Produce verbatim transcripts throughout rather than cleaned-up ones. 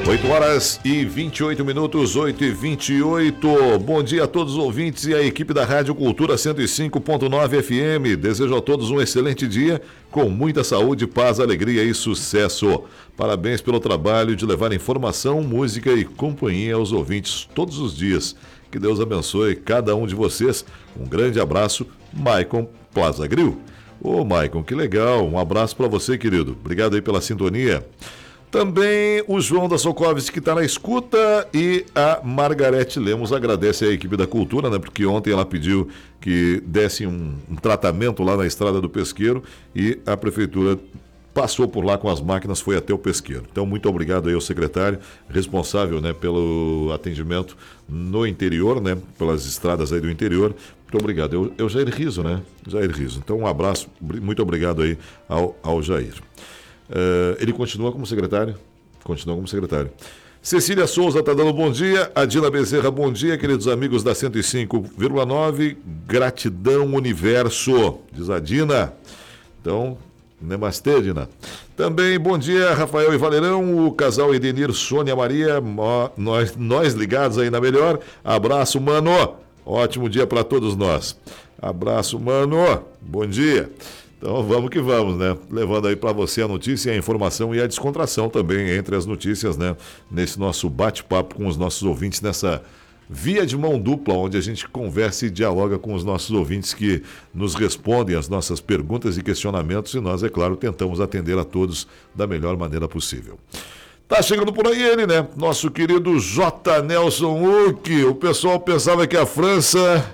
oito horas e vinte e oito minutos, oito e vinte e oito. Bom dia a todos os ouvintes e a equipe da Rádio Cultura cento e cinco ponto nove F M. Desejo a todos um excelente dia, com muita saúde, paz, alegria e sucesso. Parabéns pelo trabalho de levar informação, música e companhia aos ouvintes todos os dias. Que Deus abençoe cada um de vocês. Um grande abraço, Maicon Plaza Grill. Ô, Maicon, que legal. Um abraço para você, querido. Obrigado aí pela sintonia. Também o João da Sokovski, que está na escuta, e a Margarete Lemos agradece à equipe da Cultura, né? Porque ontem ela pediu que desse um, um tratamento lá na Estrada do Pesqueiro e a Prefeitura passou por lá com as máquinas, foi até o Pesqueiro. Então, muito obrigado aí ao secretário responsável, né, pelo atendimento no interior, né, pelas estradas aí do interior. Muito obrigado. Eu, eu Jair Riso, né? Jair Riso. Então, um abraço, muito obrigado aí ao, ao Jair. Uh, ele continua como secretário? Continua como secretário. Cecília Souza está dando bom dia. Adila Bezerra, bom dia, queridos amigos da cento e cinco vírgula nove. Gratidão, universo, diz a Dina. Então, namastê, Dina. Também, bom dia, Rafael e Valerão, o casal Edenir, Sônia Maria, nós, nós ligados aí na melhor. Abraço, mano. Ótimo dia para todos nós. Abraço, mano. Bom dia. Então vamos que vamos, né? Levando aí para você a notícia, a informação e a descontração também entre as notícias, né? Nesse nosso bate-papo com os nossos ouvintes, nessa via de mão dupla, onde a gente conversa e dialoga com os nossos ouvintes que nos respondem as nossas perguntas e questionamentos e nós, é claro, tentamos atender a todos da melhor maneira possível. Tá chegando por aí ele, né? Nosso querido J. Nelson Huck. O pessoal pensava que a França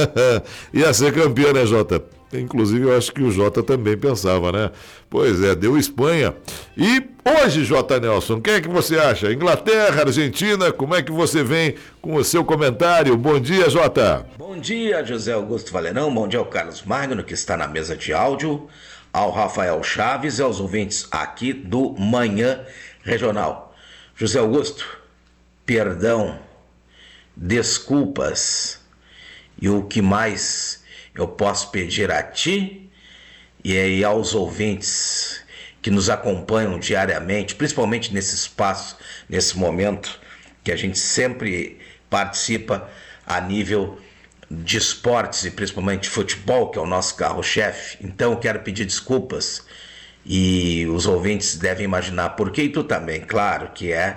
ia ser campeã, né, Jota? Inclusive, eu acho que o Jota também pensava, né? Pois é, deu Espanha. E hoje, J. Nelson, quem é que você acha? Inglaterra, Argentina, como é que você vem com o seu comentário? Bom dia, Jota. Bom dia, José Augusto Valerão. Bom dia ao Carlos Magno, que está na mesa de áudio, ao Rafael Chaves e aos ouvintes aqui do Manhã Regional. José Augusto, perdão, desculpas e o que mais eu posso pedir a ti e aí aos ouvintes que nos acompanham diariamente, principalmente nesse espaço, nesse momento que a gente sempre participa a nível de esportes e principalmente futebol, que é o nosso carro-chefe. Então eu quero pedir desculpas e os ouvintes devem imaginar por que, e tu também, claro, que é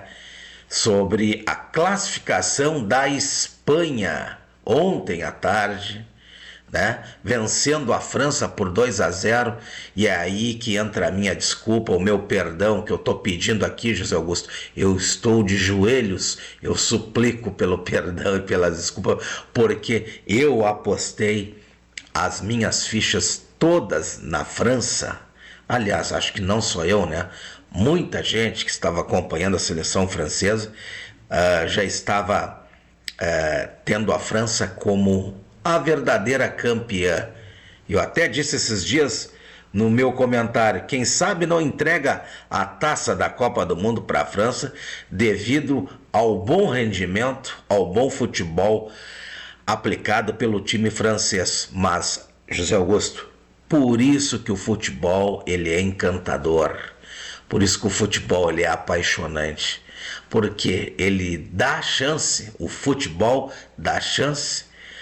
sobre a classificação da Espanha ontem à tarde, né? Vencendo a França por dois a zero, e é aí que entra a minha desculpa, o meu perdão que eu estou pedindo aqui, José Augusto. Eu estou de joelhos, eu suplico pelo perdão e pela desculpa, porque eu apostei as minhas fichas todas na França. Aliás, acho que não só eu, né? Muita gente que estava acompanhando a seleção francesa uh, já estava uh, tendo a França como a verdadeira campeã. Eu até disse esses dias no meu comentário, quem sabe não entrega a taça da Copa do Mundo para a França devido ao bom rendimento, ao bom futebol aplicado pelo time francês. Mas, José Augusto, por isso que o futebol ele é encantador, por isso que o futebol ele é apaixonante, porque ele dá chance, o futebol dá chance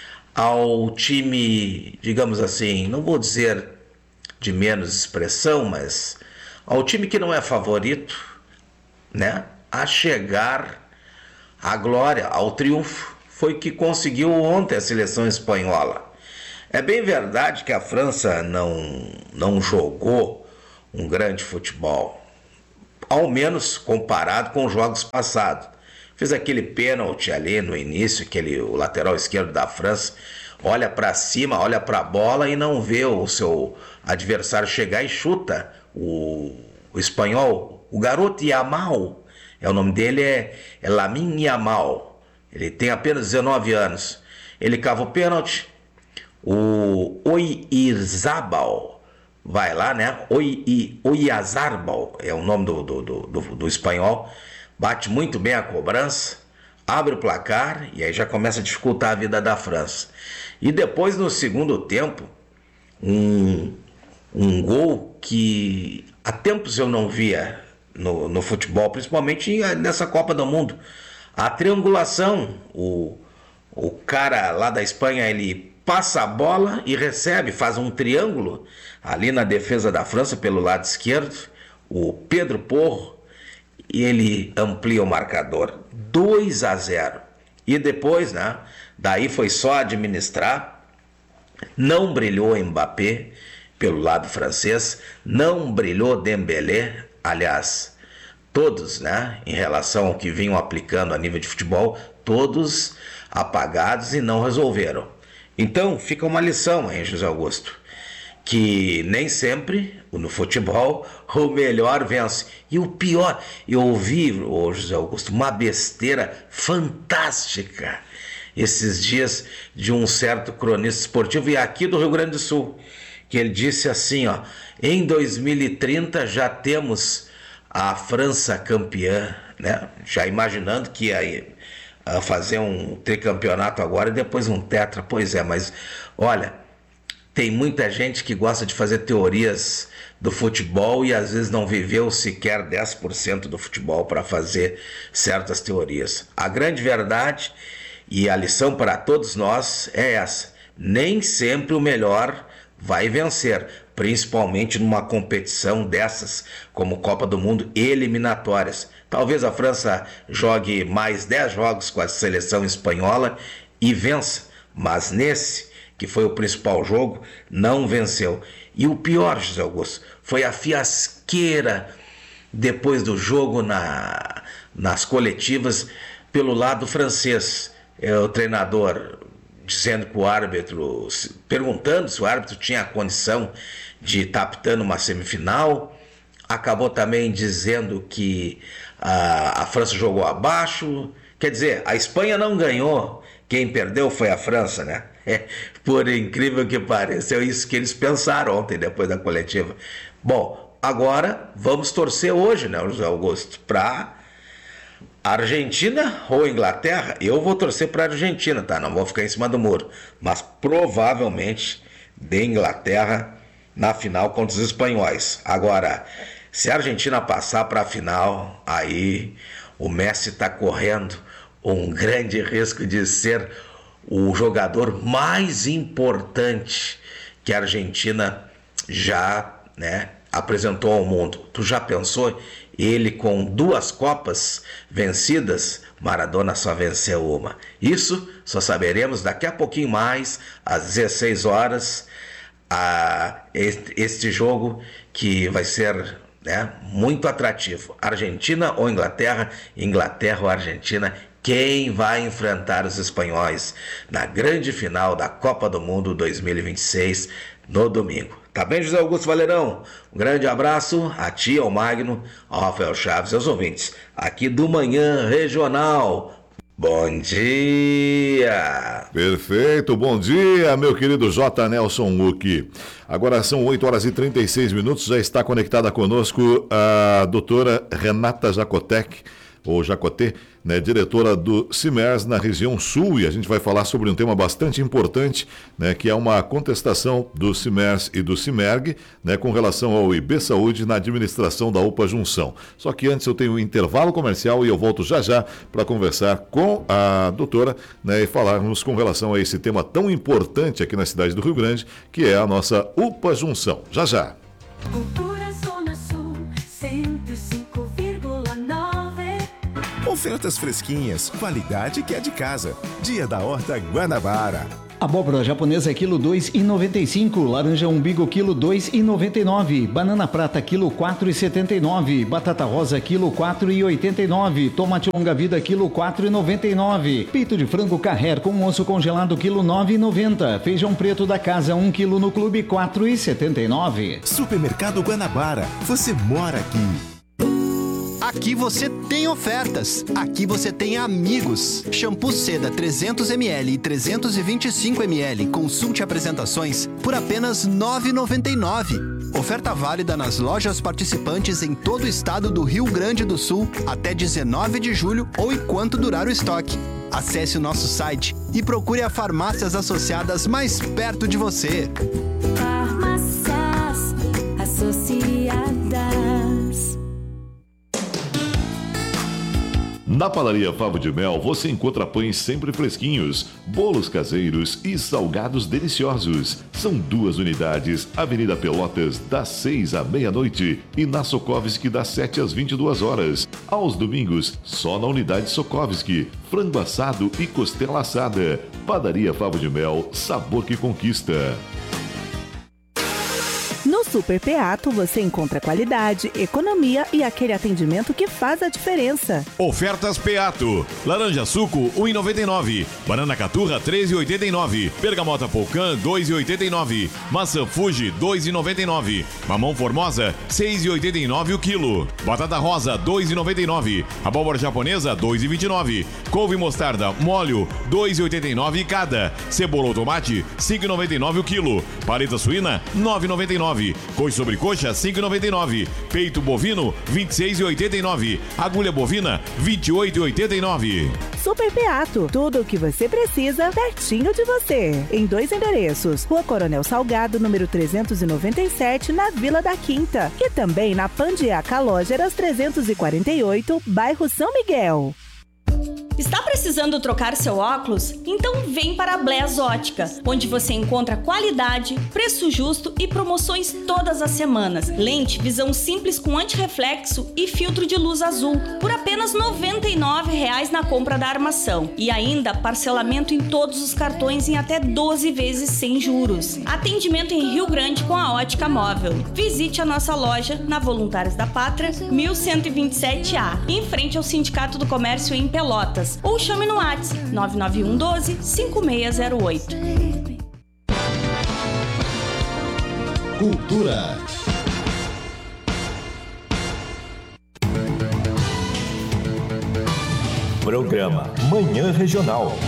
ao time, digamos assim, não vou dizer de menos expressão, mas ao time que não é favorito, né, a chegar à glória, ao triunfo. Foi o que conseguiu ontem a seleção espanhola. É bem verdade que a França não, não jogou um grande futebol, ao menos comparado com os jogos passados. Fez aquele pênalti ali no início, aquele, o lateral esquerdo da França olha para cima, olha para a bola e não vê o seu adversário chegar e chuta. O, o espanhol, o garoto Yamal, é, o nome dele é, é Lamine Yamal, ele tem apenas dezenove anos. Ele cava o pênalti, o Oyarzabal vai lá, né? Oyarzabal é o nome do, do, do, do, do espanhol. Bate muito bem a cobrança, abre o placar e aí já começa a dificultar a vida da França. E depois, no segundo tempo, um, um gol que há tempos eu não via no, no futebol, principalmente nessa Copa do Mundo. A triangulação, o, o cara lá da Espanha, ele passa a bola e recebe, faz um triângulo ali na defesa da França pelo lado esquerdo, o Pedro Porro, e ele amplia o marcador, dois a zero. E depois, né, daí foi só administrar, não brilhou Mbappé pelo lado francês, não brilhou Dembélé, aliás, todos, né, em relação ao que vinham aplicando a nível de futebol, todos apagados e não resolveram. Então, fica uma lição, hein, José Augusto, que nem sempre, no futebol, o melhor vence. E o pior, eu ouvi, oh, José Augusto, uma besteira fantástica esses dias de um certo cronista esportivo, e aqui do Rio Grande do Sul, que ele disse assim, ó, em dois mil e trinta já temos a França campeã, né? Já imaginando que ia uh, fazer um tricampeonato agora e depois um tetra. Pois é, mas olha, tem muita gente que gosta de fazer teorias do futebol e às vezes não viveu sequer dez por cento do futebol para fazer certas teorias. A grande verdade e a lição para todos nós é essa: nem sempre o melhor vai vencer, principalmente numa competição dessas como Copa do Mundo, eliminatórias. Talvez a França jogue mais dez jogos com a seleção espanhola e vença, mas nesse, que foi o principal jogo, não venceu. E o pior, José Augusto, foi a fiasqueira depois do jogo na, nas coletivas pelo lado francês. É, o treinador dizendo que o árbitro, perguntando se o árbitro tinha a condição de estar apitando uma semifinal, acabou também dizendo que a, a França jogou abaixo. Quer dizer, a Espanha não ganhou, quem perdeu foi a França, né? É, por incrível que pareça, é isso que eles pensaram ontem depois da coletiva. Bom, agora vamos torcer hoje, né, José Augusto, para Argentina ou Inglaterra. Eu vou torcer para a Argentina, tá? Não vou ficar em cima do muro, mas provavelmente de Inglaterra na final contra os espanhóis. Agora, se a Argentina passar para a final, aí o Messi está correndo um grande risco de ser o jogador mais importante que a Argentina já, né, apresentou ao mundo. Tu já pensou? Ele com duas Copas vencidas, Maradona só venceu uma. Isso só saberemos daqui a pouquinho mais, às dezesseis horas, a este, este jogo que vai ser, né, muito atrativo. Argentina ou Inglaterra? Inglaterra ou Argentina? Quem vai enfrentar os espanhóis na grande final da Copa do Mundo dois mil e vinte e seis no domingo? Tá bem, José Augusto Valerão? Um grande abraço a ti, ao Magno, ao Rafael Chaves e aos ouvintes aqui do Manhã Regional. Bom dia! Perfeito, bom dia, meu querido J. Nelson Mucki. Agora são oito horas e trinta e seis minutos, já está conectada conosco a doutora Renata Jacotec, ou Jacotê, né, diretora do CIMERS na região sul, e a gente vai falar sobre um tema bastante importante, né, que é uma contestação do CIMERS e do CIMERG, né, com relação ao I B Saúde na administração da UPA Junção. Só que antes eu tenho um intervalo comercial e eu volto já já para conversar com a doutora, né, e falarmos com relação a esse tema tão importante aqui na cidade do Rio Grande, que é a nossa UPA Junção. Já já. Cultura Zona Sul, cento e cinco vírgula nove. Ofertas fresquinhas, qualidade que é de casa. Dia da Horta Guanabara. Abóbora japonesa quilo dois e noventa e cinco, laranja umbigo quilo dois e noventa e nove, banana prata quilo quatro e setenta e nove, batata rosa quilo quatro e oitenta e nove, tomate longa vida quilo quatro e noventa e nove, peito de frango Carrer com osso congelado quilo nove e noventa, feijão preto da casa um quilo no clube quatro e setenta e nove. Supermercado Guanabara, você mora aqui. Aqui você tem ofertas. Aqui você tem amigos. Shampoo Seda trezentos mililitros e trezentos e vinte e cinco mililitros. Consulte apresentações por apenas nove reais e noventa e nove centavos. Oferta válida nas lojas participantes em todo o estado do Rio Grande do Sul até dezenove de julho ou enquanto durar o estoque. Acesse o nosso site e procure a farmácias associadas mais perto de você. Farmácias Associadas. Na Padaria Favo de Mel você encontra pães sempre fresquinhos, bolos caseiros e salgados deliciosos. São duas unidades, Avenida Pelotas, das seis à meia-noite e na Sokovski, das sete às vinte e duas horas. Aos domingos, só na unidade Sokovski, frango assado e costela assada. Padaria Favo de Mel, sabor que conquista. No Super Peato você encontra qualidade, economia e aquele atendimento que faz a diferença. Ofertas Peato. Laranja suco um real e noventa e nove centavos. Banana caturra três reais e oitenta e nove centavos. Bergamota Polcan dois reais e oitenta e nove centavos. Maçã Fuji dois reais e noventa e nove centavos. Mamão Formosa seis reais e oitenta e nove centavos o quilo. Batata rosa dois reais e noventa e nove centavos. Abóbora japonesa dois reais e vinte e nove centavos. Couve mostarda molho dois reais e oitenta e nove centavos cada. Cebola ou tomate cinco reais e noventa e nove centavos o quilo. Paleta suína nove reais e noventa e nove centavos. Coxa sobre coxa cinco reais e noventa e nove centavos. Peito bovino vinte e seis reais e oitenta e nove centavos. Agulha bovina vinte e oito reais e oitenta e nove centavos. Super Peato, tudo o que você precisa pertinho de você. Em dois endereços, Rua Coronel Salgado, número trezentos e noventa e sete, na Vila da Quinta. E também na Pandiaca Lógeras trezentos e quarenta e oito, bairro São Miguel. Está precisando trocar seu óculos? Então vem para a Blés Ótica, onde você encontra qualidade, preço justo e promoções todas as semanas. Lente visão simples com antirreflexo e filtro de luz azul por apenas noventa e nove reais na compra da armação. E ainda parcelamento em todos os cartões em até doze vezes sem juros. Atendimento em Rio Grande com a Ótica Móvel. Visite a nossa loja na Voluntários da Pátria, mil cento e vinte e sete A, em frente ao Sindicato do Comércio em Pelotas. Ou chame no WhatsApp nove nove um um doze cinco seis zero oito. Cultura. Programa Manhã Regional.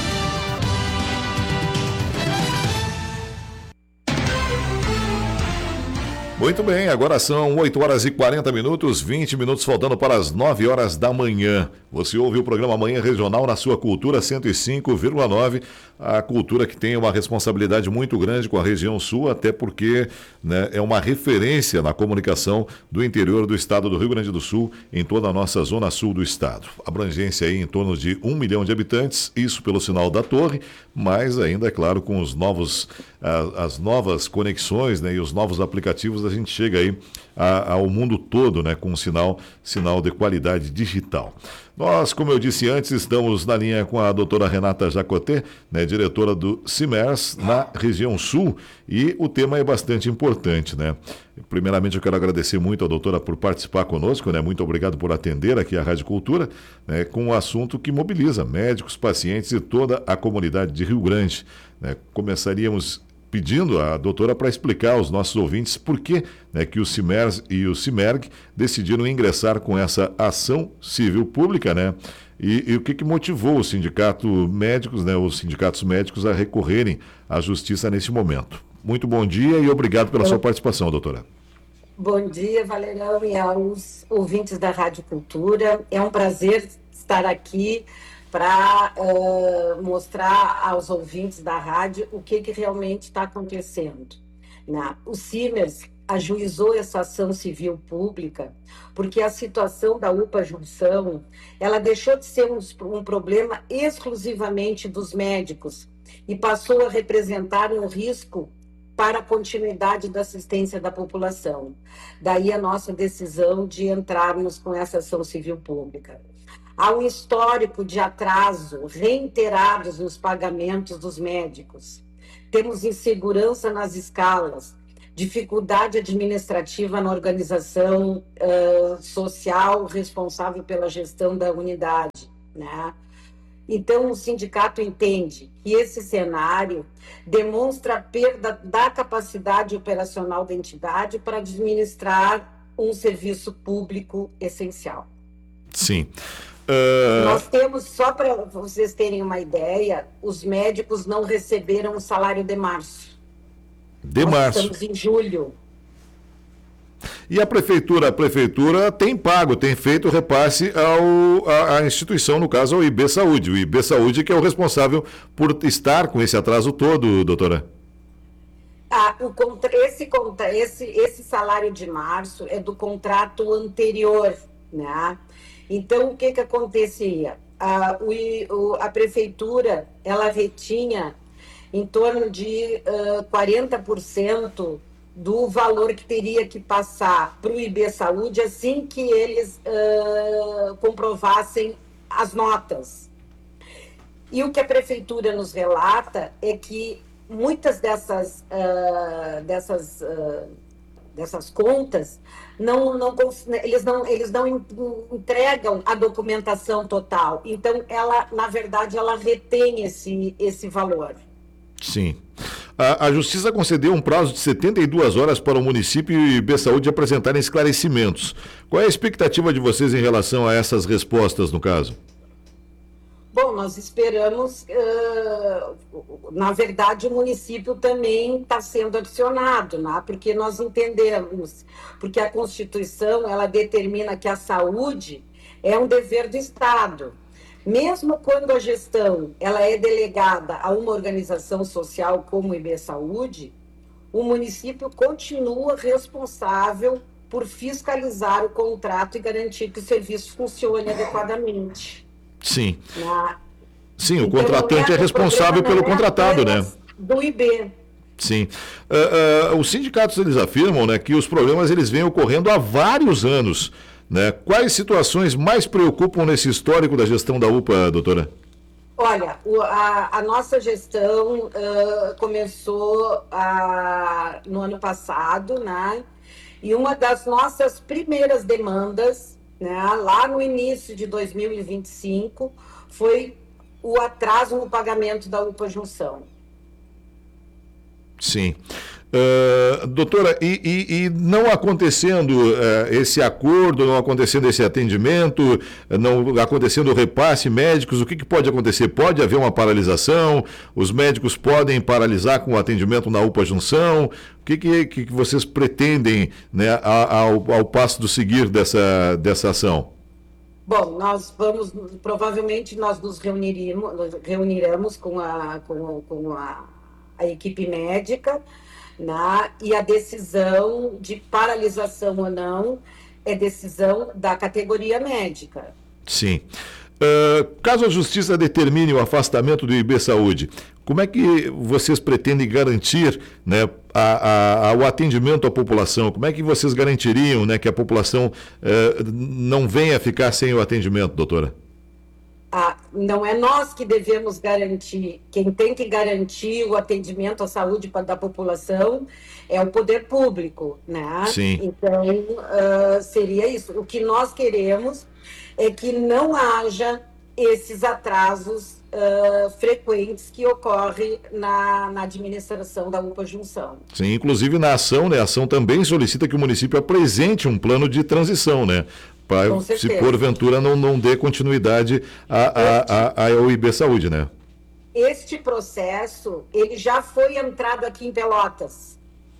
Muito bem, agora são oito horas e quarenta minutos, vinte minutos faltando para as nove horas da manhã. Você ouve o programa Manhã Regional na sua Cultura cento e cinco vírgula nove, a cultura que tem uma responsabilidade muito grande com a região sul, até porque, né, é uma referência na comunicação do interior do estado do Rio Grande do Sul, em toda a nossa zona sul do estado. Abrangência aí em torno de um milhão de habitantes, isso pelo sinal da torre, mas ainda, é claro, com os novos, a, as novas conexões, né, e os novos aplicativos, a gente chega aí a, ao mundo todo, né, com um sinal, sinal de qualidade digital. Nós, como eu disse antes, estamos na linha com a doutora Renata Jacoté, né, diretora do CIMERS na região sul, e o tema é bastante importante, né? Primeiramente, eu quero agradecer muito a doutora por participar conosco, né? Muito obrigado por atender aqui a Rádio Cultura, né, com um assunto que mobiliza médicos, pacientes e toda a comunidade de Rio Grande, né? Começaríamos pedindo à doutora para explicar aos nossos ouvintes por que, né, que o CIMERS e o CIMERG decidiram ingressar com essa ação civil pública, né? E, e o que, que motivou os sindicatos médicos, né, os sindicatos médicos a recorrerem à justiça nesse momento. Muito bom dia e obrigado pela sua participação, doutora. Bom dia, Valerão, e aos ouvintes da Rádio Cultura. É um prazer estar aqui para uh, mostrar aos ouvintes da rádio o que, que realmente está acontecendo. Né? O CIMERS ajuizou essa ação civil pública porque a situação da U P A Junção, ela deixou de ser um, um problema exclusivamente dos médicos e passou a representar um risco para a continuidade da assistência da população. Daí a nossa decisão de entrarmos com essa ação civil pública. Há um histórico de atraso reiterados nos pagamentos dos médicos. Temos insegurança nas escalas, dificuldade administrativa na organização uh, social responsável pela gestão da unidade, né? Então, o sindicato entende que esse cenário demonstra a perda da capacidade operacional da entidade para administrar um serviço público essencial. Sim. Uh... Nós temos, só para vocês terem uma ideia, os médicos não receberam o salário de março. De Nós março. Estamos em julho. E a prefeitura, a prefeitura tem pago, tem feito repasse ao, a, a instituição, no caso ao I B Saúde. O I B Saúde que é o responsável por estar com esse atraso todo, doutora. Ah, o, esse, esse, esse salário de março é do contrato anterior, né? Então, o que que acontecia? A, o, a prefeitura, ela retinha em torno de uh, quarenta por cento do valor que teria que passar para o I B Saúde assim que eles uh, comprovassem as notas. E o que a prefeitura nos relata é que muitas dessas, uh, dessas, uh, dessas contas, não, não, eles, não, eles não entregam a documentação total. Então, ela, na verdade, ela retém esse, esse valor. Sim. A, a Justiça concedeu um prazo de setenta e duas horas para o município e o I B Saúde apresentarem esclarecimentos. Qual é a expectativa de vocês em relação a essas respostas, no caso? Bom, nós esperamos, uh, na verdade, o município também está sendo adicionado, né? Porque nós entendemos, porque a Constituição, ela determina que a saúde é um dever do Estado. Mesmo quando a gestão ela é delegada a uma organização social como o I B Saúde, o município continua responsável por fiscalizar o contrato e garantir que o serviço funcione adequadamente. Sim. Na... Sim, o então, contratante é responsável pelo é contratado, né? Do I B. Sim. Uh, uh, os sindicatos, eles afirmam, né, que os problemas eles vêm ocorrendo há vários anos, né? Quais situações mais preocupam nesse histórico da gestão da U P A, doutora? Olha, o, a, a nossa gestão uh, começou a, no ano passado, né? E uma das nossas primeiras demandas, né, lá no início de dois mil e vinte e cinco, foi o atraso no pagamento da U P A Junção. Sim. Uh, doutora, e, e, e não acontecendo uh, esse acordo, não acontecendo esse atendimento, não acontecendo o repasse médicos, o que, que pode acontecer? Pode haver uma paralisação? Os médicos podem paralisar com o atendimento na U P A Junção? O que, que, que vocês pretendem, né, ao, ao passo do seguir dessa, dessa ação? Bom, nós vamos, provavelmente nós nos reuniremos, reuniremos com a, com, com a, a equipe médica, né, e a decisão de paralisação ou não é decisão da categoria médica. Sim. Uh, caso a Justiça determine o afastamento do I B Saúde, como é que vocês pretendem garantir, né, a, a, a, o atendimento à população? Como é que vocês garantiriam, né, que a população uh, não venha ficar sem o atendimento, doutora? Ah, não é nós que devemos garantir. Quem tem que garantir o atendimento à saúde da população é o poder público, né? Sim. Então, uh, seria isso. O que nós queremos é que não haja esses atrasos uh, frequentes que ocorrem na, na administração da U P A Junção. Sim, inclusive na ação, né? A ação também solicita que o município apresente um plano de transição, né? Para, se porventura não, não dê continuidade a, a, a, ao I B Saúde, né? Este processo, ele já foi entrado aqui em Pelotas.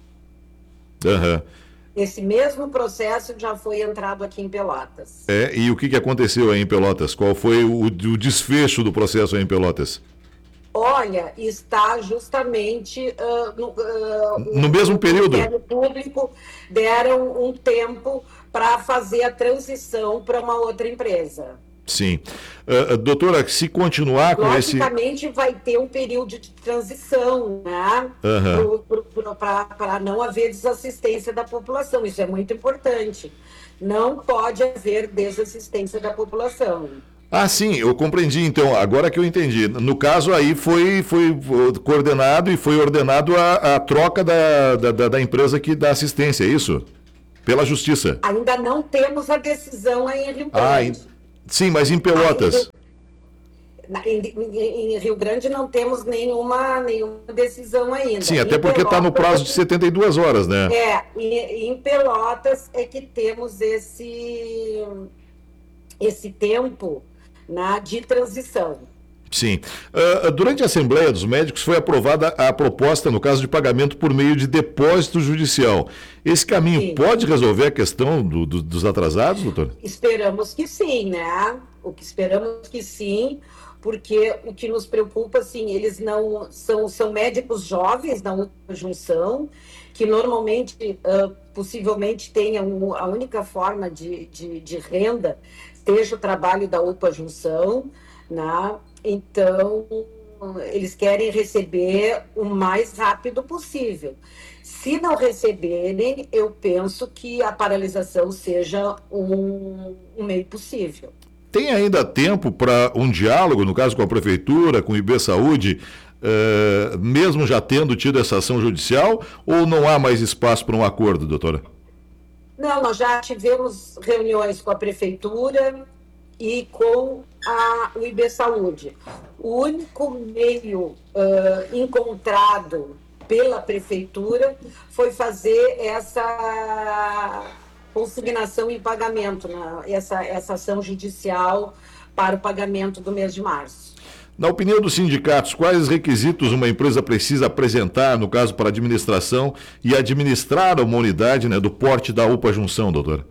Aham. Esse mesmo processo já foi entrado aqui em Pelotas. É, e o que, que aconteceu aí em Pelotas? Qual foi o, o desfecho do processo aí em Pelotas? Olha, está justamente uh, no, uh, no mesmo período. O público deram um tempo para fazer a transição para uma outra empresa. Sim. Uh, doutora, se continuar com esse... Logicamente vai ter um período de transição, né? Uhum. Para não haver desassistência da população. Isso é muito importante. Não pode haver desassistência da população. Ah, sim, eu compreendi, então, agora que eu entendi. No caso aí foi, foi coordenado e foi ordenado a, a troca da, da, da empresa que dá assistência, é isso? Pela Justiça. Ainda não temos a decisão aí em Rio Grande. Ah, em... sim, mas em Pelotas. Em, em, em Rio Grande não temos nenhuma, nenhuma decisão ainda. Sim, até em porque está no prazo de setenta e duas horas, né? É, e em Pelotas é que temos esse, esse tempo, né, de transição. Sim. Uh, durante a Assembleia dos Médicos foi aprovada a proposta, no caso de pagamento por meio de depósito judicial. Esse caminho sim. Pode resolver a questão do, do, dos atrasados, doutor? Esperamos que sim, né? O que esperamos que sim, porque o que nos preocupa, assim, eles não são, são médicos jovens na Junção, que normalmente, uh, possivelmente, tenha um, a única forma de, de, de renda seja o trabalho da U P A Junção, né? Então, eles querem receber o mais rápido possível. Se não receberem, eu penso que a paralisação seja um, um meio possível. Tem ainda tempo para um diálogo, no caso com a Prefeitura, com o I B Saúde, uh, mesmo já tendo tido essa ação judicial, ou não há mais espaço para um acordo, doutora? Não, nós já tivemos reuniões com a Prefeitura e com a, o I B Saúde. O único meio uh, encontrado pela Prefeitura foi fazer essa consignação em pagamento, né? essa, essa ação judicial para o pagamento do mês de março. Na opinião dos sindicatos, quais requisitos uma empresa precisa apresentar, no caso para administração, e administrar uma unidade, né, do porte da U P A Junção, doutora?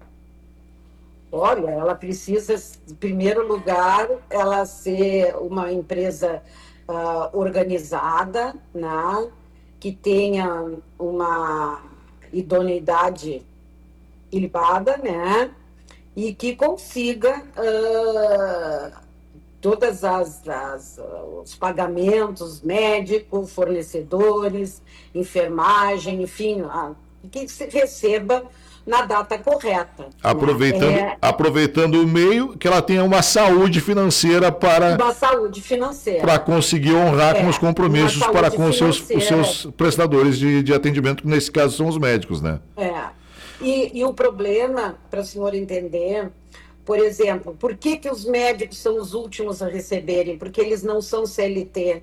Olha, ela precisa, em primeiro lugar, ela ser uma empresa uh, organizada, né, que tenha uma idoneidade ilibada, né, e que consiga uh, todas as, as os pagamentos médicos, fornecedores, enfermagem, enfim, a, que se receba na data correta. Aproveitando, né? é, aproveitando o meio, que ela tenha uma saúde financeira para... Uma saúde financeira. Para conseguir honrar é, com os compromissos para com os seus, os seus prestadores de, de atendimento, que nesse caso são os médicos, né? É. E, e o problema, para o senhor entender, por exemplo, por que, que os médicos são os últimos a receberem? Porque eles não são C L T.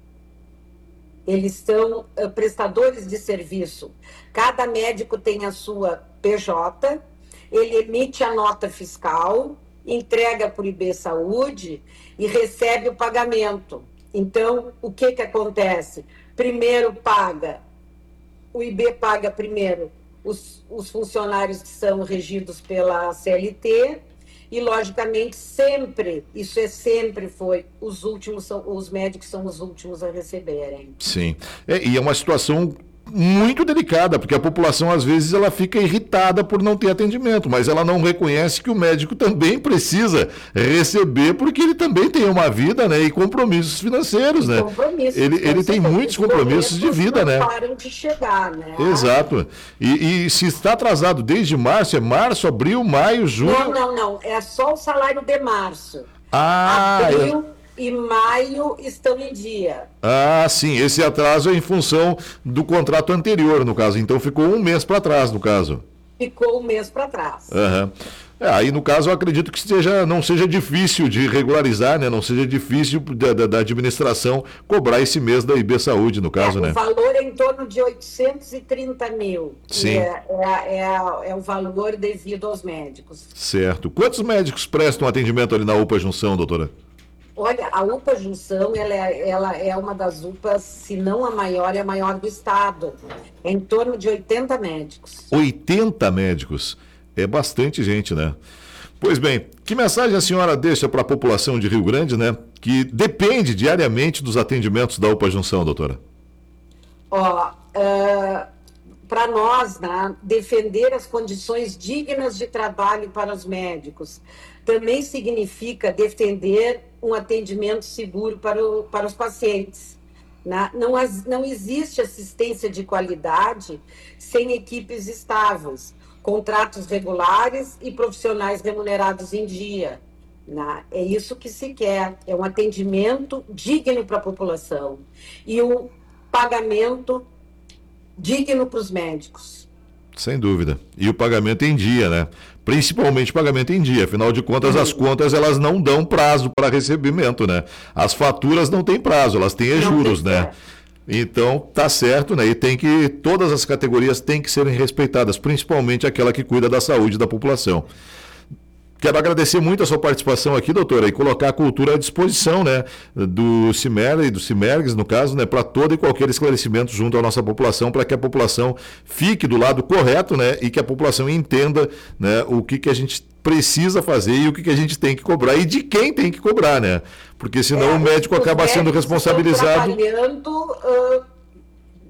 Eles são uh, prestadores de serviço. Cada médico tem a sua P J, ele emite a nota fiscal, entrega para o I B Saúde e recebe o pagamento. Então, o que, que acontece? Primeiro paga, o I B paga primeiro os, os funcionários que são regidos pela C L T e, logicamente, sempre, isso é sempre foi, os últimos, são, os médicos são os últimos a receberem. Sim, é, e é uma situação muito delicada, porque a população às vezes ela fica irritada por não ter atendimento, mas ela não reconhece que o médico também precisa receber, porque ele também tem uma vida, né, e compromissos financeiros, né? Compromissos, ele ele tem muitos compromissos de vida, não né? param de chegar, né? Exato. E, e se está atrasado desde março, é março, abril, maio, junho... Não, não, não. É só o salário de março. Ah, Abril é... e maio estão em dia. Ah, sim. Esse atraso é em função do contrato anterior, no caso. Então ficou um mês para trás, no caso. Ficou um mês para trás. Uhum. É, aí, no caso, eu acredito que seja, não seja difícil de regularizar, né? Não seja difícil da, da, da administração cobrar esse mês da I B Saúde, no caso, é, né? O valor é em torno de oitocentos e trinta mil. Sim. É, é, é, é o valor devido aos médicos. Certo. Quantos médicos prestam atendimento ali na U P A Junção, doutora? Olha, a U P A Junção, ela é, ela é uma das U P As, se não a maior, é a maior do estado. É em torno de oitenta médicos. oitenta médicos. É bastante gente, né? Pois bem, que mensagem a senhora deixa para a população de Rio Grande, né? Que depende diariamente dos atendimentos da U P A Junção, doutora? Ó, uh, para nós, né, defender as condições dignas de trabalho para os médicos também significa defender um atendimento seguro para, o, para os pacientes. Né? Não, não existe assistência de qualidade sem equipes estáveis, contratos regulares e profissionais remunerados em dia. Né? É isso que se quer, é um atendimento digno para a população e um pagamento digno para os médicos. Sem dúvida. E o pagamento em dia, né? Principalmente pagamento em dia. Afinal de contas, uhum. as contas elas não dão prazo para recebimento, né? As faturas não têm prazo, elas têm juros, né? Certo. Então, tá certo, né? E tem que, todas as categorias têm que serem respeitadas, principalmente aquela que cuida da saúde da população. Quero agradecer muito a sua participação aqui, doutora, e colocar a cultura à disposição, né, do CIMER e do CIMERGS, no caso, né, para todo e qualquer esclarecimento junto à nossa população, para que a população fique do lado correto, né, e que a população entenda, né, o que, que a gente precisa fazer e o que, que a gente tem que cobrar e de quem tem que cobrar, né, porque senão é, o médico acaba sendo responsabilizado. Trabalhando uh,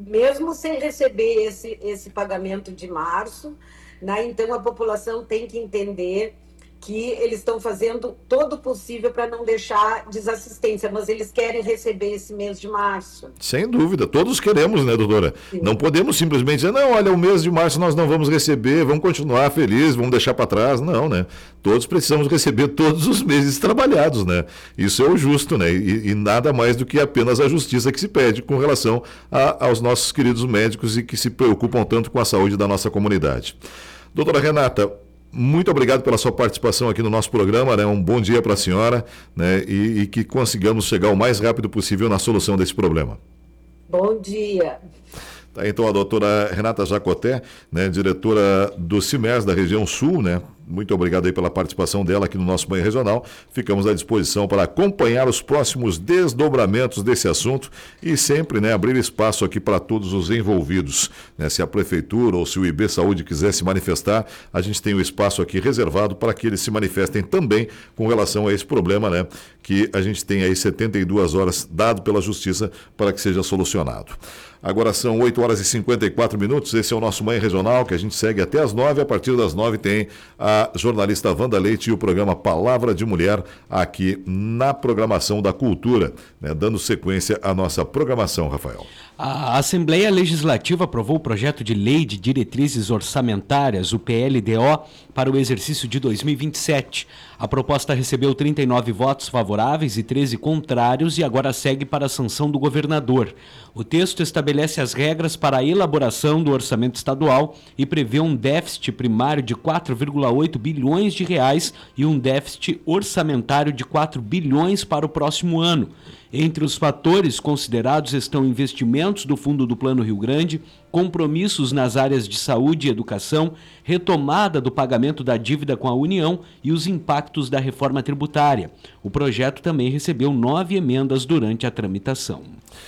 mesmo sem receber esse, esse pagamento de março, né, então a população tem que entender que eles estão fazendo todo o possível para não deixar desassistência, mas eles querem receber esse mês de março. Sem dúvida, todos queremos, né, doutora? Sim. Não podemos simplesmente dizer, não, olha, o mês de março nós não vamos receber, vamos continuar felizes, vamos deixar para trás. Não, né? Todos precisamos receber todos os meses trabalhados, né? Isso é o justo, né? E, e nada mais do que apenas a justiça que se pede com relação a, aos nossos queridos médicos e que se preocupam tanto com a saúde da nossa comunidade. Doutora Renata, muito obrigado pela sua participação aqui no nosso programa, né? Um bom dia para a senhora, né? E, e que consigamos chegar o mais rápido possível na solução desse problema. Bom dia. Tá, então a doutora Renata Jacoté, né, diretora do CIMERS da região sul, né? Muito obrigado aí pela participação dela aqui no nosso Manhã Regional. Ficamos à disposição para acompanhar os próximos desdobramentos desse assunto e sempre, né, abrir espaço aqui para todos os envolvidos. Né? Se a Prefeitura ou se o I B Saúde quiser se manifestar, a gente tem o espaço aqui reservado para que eles se manifestem também com relação a esse problema, né, que a gente tem aí setenta e duas horas dado pela Justiça para que seja solucionado. Agora são oito horas e cinquenta e quatro minutos, esse é o nosso Manhã Regional, que a gente segue até as nove, a partir das nove tem a jornalista Wanda Leite e o programa Palavra de Mulher aqui na programação da Cultura, né, dando sequência à nossa programação, Rafael. A Assembleia Legislativa aprovou o projeto de Lei de Diretrizes Orçamentárias, o P L D O, para o exercício de dois mil e vinte e sete. A proposta recebeu trinta e nove votos favoráveis e treze contrários e agora segue para a sanção do governador. O texto estabelece as regras para a elaboração do orçamento estadual e prevê um déficit primário de quatro vírgula oito bilhões de reais e um déficit orçamentário de quatro bilhões para o próximo ano. Entre os fatores considerados estão investimentos do Fundo do Plano Rio Grande, compromissos nas áreas de saúde e educação, retomada do pagamento da dívida com a União e os impactos da reforma tributária. O projeto também recebeu nove emendas durante a tramitação.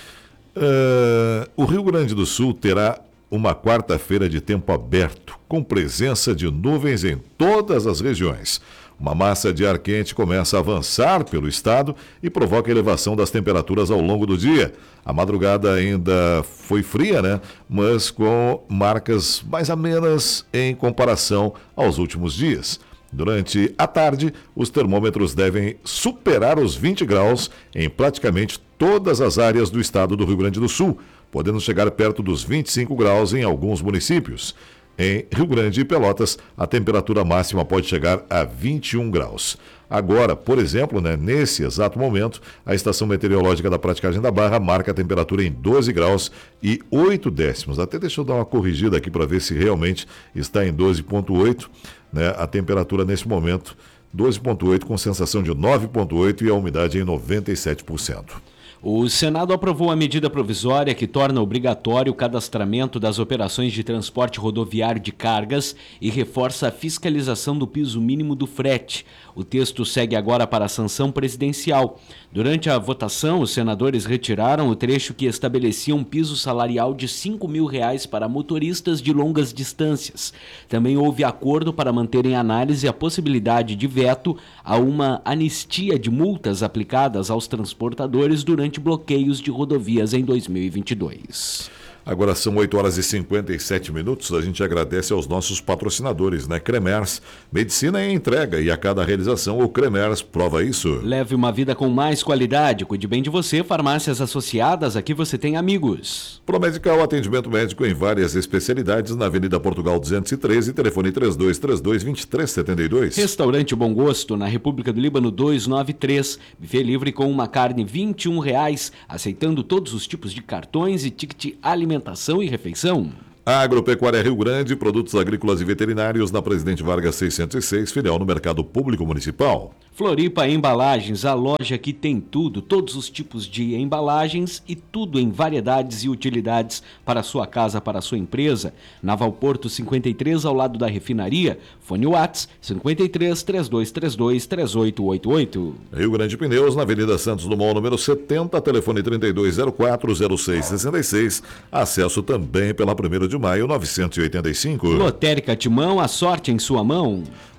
Uh, o Rio Grande do Sul terá uma quarta-feira de tempo aberto, com presença de nuvens em todas as regiões. Uma massa de ar quente começa a avançar pelo estado e provoca elevação das temperaturas ao longo do dia. A madrugada ainda foi fria, né? Mas com marcas mais amenas em comparação aos últimos dias. Durante a tarde, os termômetros devem superar os vinte graus em praticamente todas as áreas do estado do Rio Grande do Sul, podendo chegar perto dos vinte e cinco graus em alguns municípios. Em Rio Grande e Pelotas, a temperatura máxima pode chegar a vinte e um graus. Agora, por exemplo, né, nesse exato momento, a estação meteorológica da Praticagem da Barra marca a temperatura em doze graus e oito décimos. Até deixa eu dar uma corrigida aqui para ver se realmente está em doze vírgula oito, né, a temperatura nesse momento, doze vírgula oito com sensação de nove vírgula oito e a umidade em noventa e sete por cento. O Senado aprovou a medida provisória que torna obrigatório o cadastramento das operações de transporte rodoviário de cargas e reforça a fiscalização do piso mínimo do frete. O texto segue agora para a sanção presidencial. Durante a votação, os senadores retiraram o trecho que estabelecia um piso salarial de cinco mil reais para motoristas de longas distâncias. Também houve acordo para manter em análise a possibilidade de veto a uma anistia de multas aplicadas aos transportadores durante bloqueios de rodovias em dois mil e vinte e dois. Agora são oito horas e cinquenta e sete minutos, a gente agradece aos nossos patrocinadores, né? Cremers, medicina em entrega e a cada realização o Cremers prova isso. Leve uma vida com mais qualidade, cuide bem de você, farmácias associadas, aqui você tem amigos. Promedical, atendimento médico em várias especialidades na Avenida Portugal duzentos e treze, telefone três dois três dois, dois três sete dois. Restaurante Bom Gosto, na República do Líbano duzentos e noventa e três, buffet livre com uma carne vinte e um reais, aceitando todos os tipos de cartões e ticket alimentação. Alimentação e refeição. Agropecuária Rio Grande, produtos agrícolas e veterinários na Presidente Vargas seiscentos e seis, filial no Mercado Público Municipal. Floripa Embalagens, a loja que tem tudo, todos os tipos de embalagens e tudo em variedades e utilidades para a sua casa, para a sua empresa. Naval Porto cinquenta e três, ao lado da refinaria. Fone Whats cinquenta e três, três dois três dois, três oito oito oito. Rio Grande Pneus, na Avenida Santos Dumont, número setenta, telefone trinta e dois zero quatro, zero seis seis seis. Acesso também pela primeiro de maio, novecentos e oitenta e cinco. Lotérica Timão, a sorte em sua mão.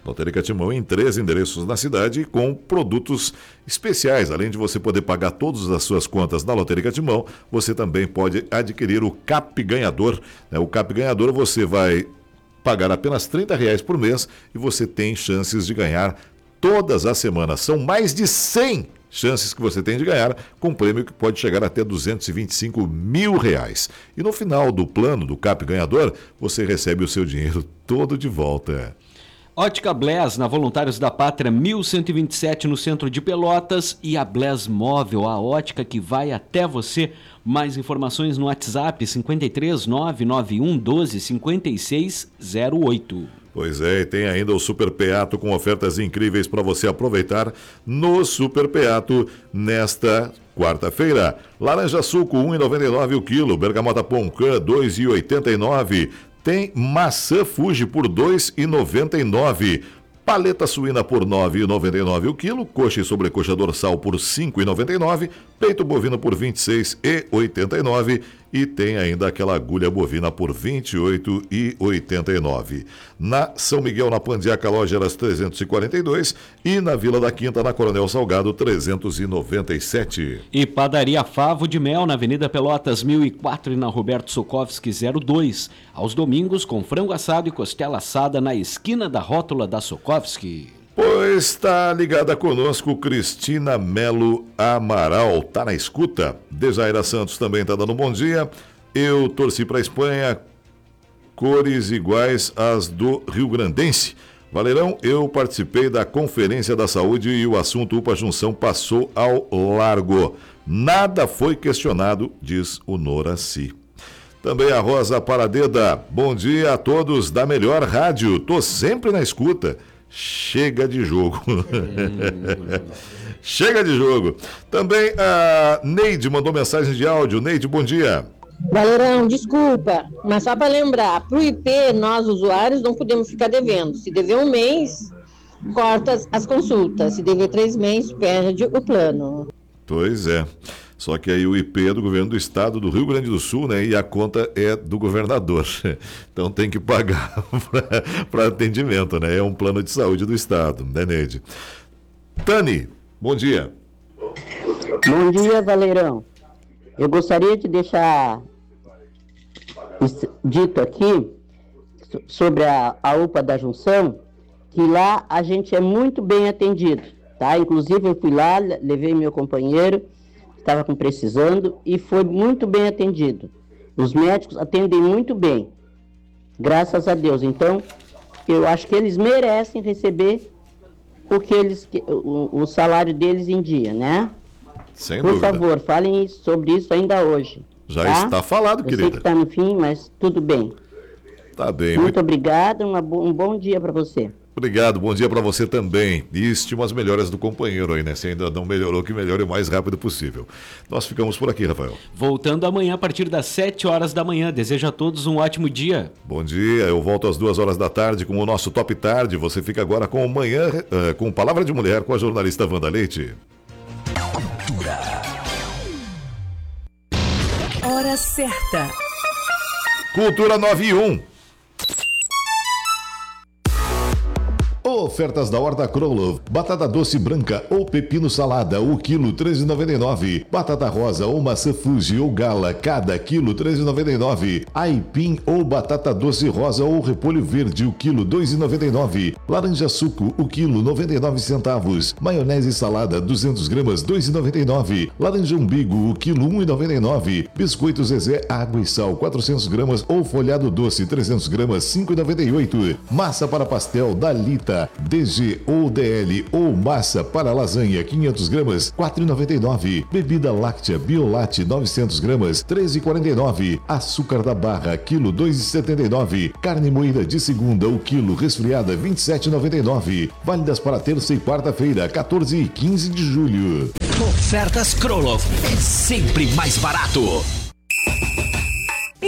Lotérica Timão em três endereços na cidade com produtos especiais. Além de você poder pagar todas as suas contas na Lotérica Timão, você também pode adquirir o Cap Ganhador. O Cap Ganhador você vai pagar apenas trinta reais por mês e você tem chances de ganhar todas as semanas. São mais de cem chances que você tem de ganhar, com um prêmio que pode chegar até duzentos e vinte e cinco mil reais. E no final do plano do Cap Ganhador, você recebe o seu dinheiro todo de volta. Ótica Blés, na Voluntários da Pátria, mil cento e vinte e sete, no centro de Pelotas. E a Blés Móvel, a ótica que vai até você. Mais informações no WhatsApp cinco três nove nove um um doze cinquenta e seis zero oito. Pois é, e tem ainda o Super Peato com ofertas incríveis para você aproveitar no Super Peato nesta quarta-feira. Laranja suco um real e noventa e nove centavos o quilo, bergamota Poncã dois reais e oitenta e nove centavos. Tem maçã Fuji por dois reais e noventa e nove centavos. Paleta suína por nove reais e noventa e nove centavos o quilo, coxa e sobrecoxa dorsal por cinco reais e noventa e nove centavos, peito bovino por vinte e seis reais e oitenta e nove centavos e tem ainda aquela agulha bovina por vinte e oito reais e oitenta e nove centavos. Na São Miguel, na Pandiaca, Lógeras trezentos e quarenta e dois e na Vila da Quinta, na Coronel Salgado trezentos e noventa e sete. E Padaria Favo de Mel, na Avenida Pelotas mil e quatro e na Roberto Sokovski zero dois. Aos domingos, com frango assado e costela assada na esquina da rótula da Sokovski. Pois está ligada conosco Cristina Melo Amaral, tá na escuta. Dejaira Santos também está dando um bom dia. Eu torci para a Espanha, cores iguais às do Rio Grandense. Valerão, eu participei da Conferência da Saúde e o assunto U P A Junção passou ao largo. Nada foi questionado, diz o Noraci. Também a Rosa Paradeda. Bom dia a todos da melhor rádio. Tô sempre na escuta. Chega de jogo. Chega de jogo. Também a Neide mandou mensagem de áudio. Neide, bom dia. Valerão, desculpa, mas só para lembrar, para o I P, nós usuários não podemos ficar devendo. Se dever um mês, corta as consultas. Se dever três meses, perde o plano. Pois é. Só que aí o I P é do governo do estado do Rio Grande do Sul, né? E a conta é do governador. Então tem que pagar para atendimento, né? É um plano de saúde do estado, né, Neide? Tani, bom dia. Bom dia, Valerão. Eu gostaria de deixar dito aqui sobre a, a U P A da Junção, que lá a gente é muito bem atendido, tá? Inclusive eu fui lá, levei meu companheiro, estava com precisando e foi muito bem atendido. Os médicos atendem muito bem, graças a Deus. Então, eu acho que eles merecem receber o, que eles, o, o salário deles em dia, né? Sem Por dúvida. favor, falem sobre isso ainda hoje. Já tá? está falado, eu querida. Eu sei que está no fim, mas tudo bem. Tá bem. Muito obrigado, uma bo- um bom dia para você. Obrigado, bom dia para você também. E estimas melhoras do companheiro aí, né? Se ainda não melhorou, que melhore o mais rápido possível. Nós ficamos por aqui, Rafael. Voltando amanhã a partir das sete horas da manhã. Desejo a todos um ótimo dia. Bom dia, eu volto às duas horas da tarde com o nosso Top Tarde. Você fica agora com Manhã, uh, com Palavra de Mulher com a jornalista Wanda Leite. Cultura. Hora certa. Cultura nove e um. Ofertas da Horta Krolov. Batata doce branca ou pepino salada, o quilo treze reais e noventa e nove centavos. Batata rosa ou maçã Fuji ou gala, cada quilo treze reais e noventa e nove centavos. Aipim ou batata doce rosa ou repolho verde, o quilo dois reais e noventa e nove centavos. Laranja suco, o quilo noventa e nove centavos. Maionese salada, duzentas gramas, dois reais e noventa e nove centavos. Laranja umbigo, o quilo um real e noventa e nove centavos. Biscoito Zezé, água e sal, quatrocentas gramas ou folhado doce, trezentas gramas, cinco reais e noventa e oito centavos. Massa para pastel, Dalita, D G ou D L ou massa para lasanha, quinhentas gramas, quatro reais e noventa e nove centavos. Bebida láctea Biolate, novecentas gramas, treze reais e quarenta e nove centavos. Açúcar da barra, quilo dois reais e setenta e nove centavos. Carne moída de segunda, o quilo resfriada, vinte e sete reais e noventa e nove centavos. Válidas para terça e quarta-feira, quatorze e quinze de julho. Ofertas Krolov é sempre mais barato.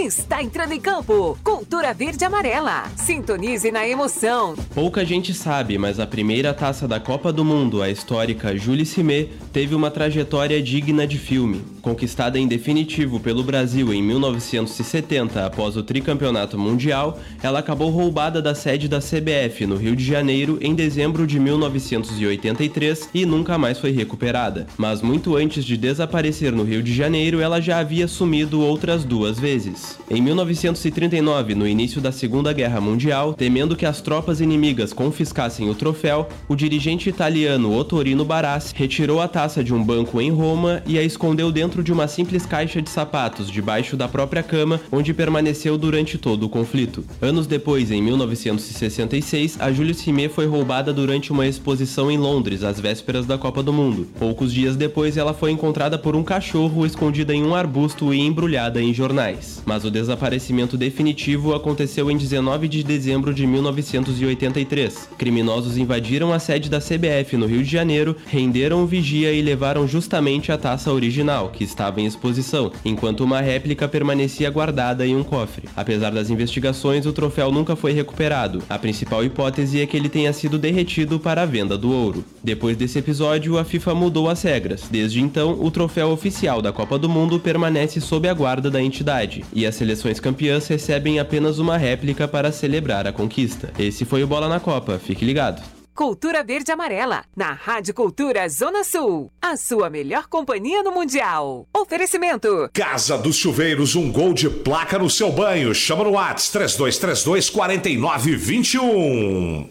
está entrando em campo. Cultura Verde e Amarela. Sintonize na emoção. Pouca gente sabe, mas a primeira taça da Copa do Mundo, a histórica Jules Rimet, teve uma trajetória digna de filme. Conquistada em definitivo pelo Brasil em mil novecentos e setenta após o tricampeonato mundial, ela acabou roubada da sede da C B F no Rio de Janeiro em dezembro de mil novecentos e oitenta e três e nunca mais foi recuperada. Mas muito antes de desaparecer no Rio de Janeiro, ela já havia sumido outras duas vezes. Em mil novecentos e trinta e nove, no início da Segunda Guerra Mundial, temendo que as tropas inimigas confiscassem o troféu, o dirigente italiano Ottorino Barassi retirou a taça de um banco em Roma e a escondeu dentro de uma simples caixa de sapatos debaixo da própria cama, onde permaneceu durante todo o conflito. Anos depois, em mil novecentos e sessenta e seis, a Jules Rimet foi roubada durante uma exposição em Londres, às vésperas da Copa do Mundo. Poucos dias depois, ela foi encontrada por um cachorro escondida em um arbusto e embrulhada em jornais. Mas o desaparecimento definitivo aconteceu em dezenove de dezembro de mil novecentos e oitenta e três. Criminosos invadiram a sede da C B F no Rio de Janeiro, renderam o vigia e levaram justamente a taça original, que estava em exposição, enquanto uma réplica permanecia guardada em um cofre. Apesar das investigações, o troféu nunca foi recuperado. A principal hipótese é que ele tenha sido derretido para a venda do ouro. Depois desse episódio, a FIFA mudou as regras. Desde então, o troféu oficial da Copa do Mundo permanece sob a guarda da entidade, e as seleções campeãs recebem apenas uma réplica para celebrar a conquista. Esse foi o Bola na Copa, fique ligado. Cultura Verde e Amarela, na Rádio Cultura Zona Sul. A sua melhor companhia no Mundial. Oferecimento. Casa dos Chuveiros, um gol de placa no seu banho. Chama no WhatsApp três dois três dois, quatro nove dois um.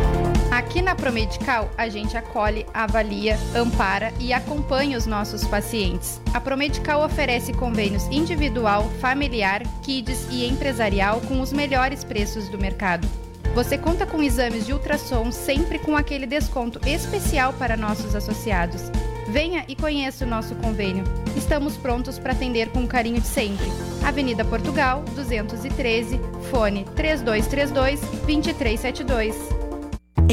Aqui na Promedical, a gente acolhe, avalia, ampara e acompanha os nossos pacientes. A Promedical oferece convênios individual, familiar, kids e empresarial com os melhores preços do mercado. Você conta com exames de ultrassom sempre com aquele desconto especial para nossos associados. Venha e conheça o nosso convênio. Estamos prontos para atender com o carinho de sempre. Avenida Portugal, duzentos e treze, fone três dois três dois, dois três sete dois.